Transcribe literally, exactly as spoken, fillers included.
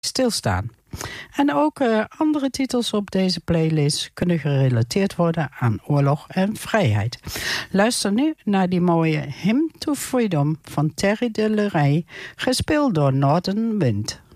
stilstaan. En ook uh, andere titels op deze playlist kunnen gerelateerd worden aan oorlog en vrijheid. Luister nu naar die mooie Hymn to Freedom van Terry de Leray, gespeeld door Northern Wind.